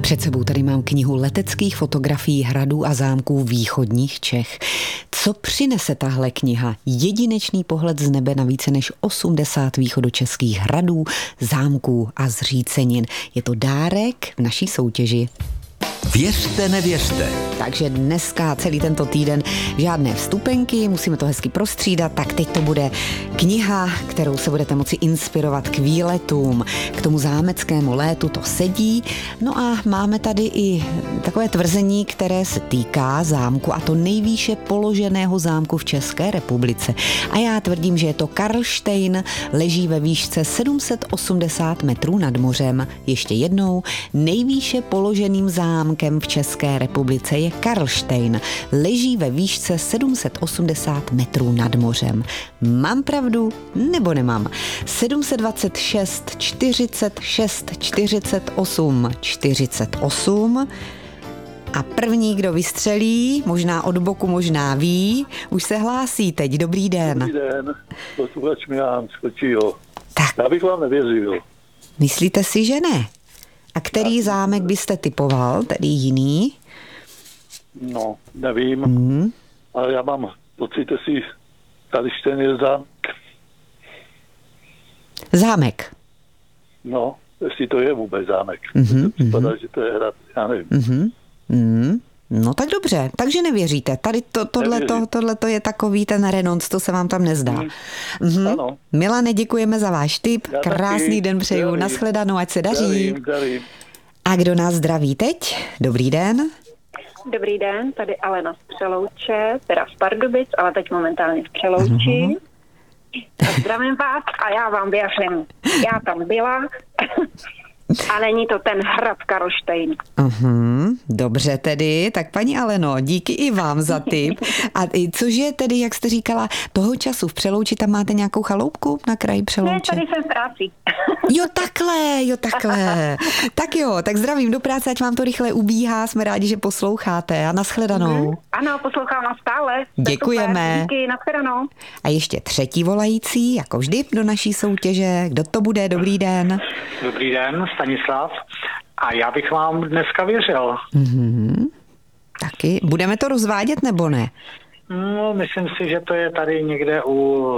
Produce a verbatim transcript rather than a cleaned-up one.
Před sebou tady mám knihu leteckých fotografií hradů a zámků východních Čech. Co přinese tahle kniha? Jedinečný pohled z nebe na více než osmdesát východočeských hradů, zámků a zřícenin. Je to dárek v naší soutěži. Věřte, nevěřte. Takže dneska celý tento týden žádné vstupenky, musíme to hezky prostřídat, tak teď to bude kniha, kterou se budete moci inspirovat k výletům, k tomu zámeckému létu, to sedí. No a máme tady i takové tvrzení, které se týká zámku, a to nejvýše položeného zámku v České republice. A já tvrdím, že je to Karlštejn, leží ve výšce sedm set osmdesát metrů nad mořem. Ještě jednou, nejvýše položeným zámkem v České republice je Karlštejn. Leží ve výšce sedm set osmdesát metrů nad mořem. Mám pravdu nebo nemám? sedm set dvacet šest, čtyřicet šest, čtyřicet osm, čtyřicet osm. A první, kdo vystřelí, možná od boku, možná ví, už se hlásí teď. Dobrý den. Dobrý den, posluchač Milan Skočího. Tak. Já bych vám nevěřil. Myslíte si, že ne? A který zámek byste typoval, tedy jiný? No, nevím, Mm. ale já mám pocit, jestli Karlštejn je zámek. Zámek. No, jestli to je vůbec zámek. Mhm, To připadá, že to je hrad, já nevím. Mhm. Mm. No tak dobře, takže nevěříte. Tady to, tohleto, tohleto je takový ten renonc, to se vám tam nezdá. Mm. Mhm. Ano. Milane, děkujeme za váš tip. Já Krásný taky. den přeju. Zdravím. Nashledanou, ať se daří. Darím, darím. A kdo nás zdraví teď? Dobrý den. Dobrý den, tady Alena z Přelouče, teda z Pardubic, ale teď momentálně v Přelouči. A zdravím vás a já vám věřím. Já tam byla a není to ten hrad Karlštejn. Uhum, dobře tedy, tak paní Aleno, díky i vám za tip. A i cože tedy, jak jste říkala, toho času v Přelouči, tam máte nějakou chaloupku na kraji Ne, Přelouče? tady jsem v práci. Jo, takhle, jo, takhle. Tak jo, tak zdravím do práce, ať vám to rychle ubíhá, jsme rádi, že posloucháte a nashledanou. Ano, poslouchám vás stále. Jste Děkujeme. Super. Díky, nashledanou. A ještě třetí volající, jako vždy do naší soutěže. Kdo to bude? Dobrý den. Dobrý den, Stanislav. A já bych vám dneska věřil. Mhm. Taky. Budeme to rozvádět nebo ne? No, myslím si, že to je tady někde u